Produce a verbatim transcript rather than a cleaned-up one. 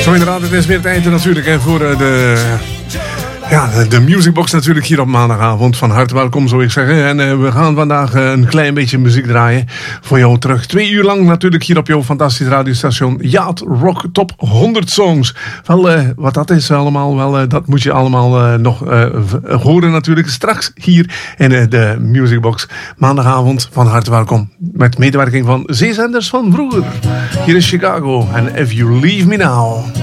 Zo inderdaad, het is weer tijd natuurlijk hè, voor de, ja, de musicbox natuurlijk hier op maandagavond. Van harte welkom zou ik zeggen. En uh, we gaan vandaag uh, een klein beetje muziek draaien voor jou terug. Twee uur lang natuurlijk hier op jouw fantastisch radiostation Yacht Rock Top honderd Songs. Wel, uh, wat dat is allemaal, wel, uh, dat moet je allemaal uh, nog uh, horen natuurlijk. Straks hier in uh, de musicbox. Maandagavond, van harte welkom. Met medewerking van zeezenders van vroeger. Hier is Chicago en If You Leave Me Now.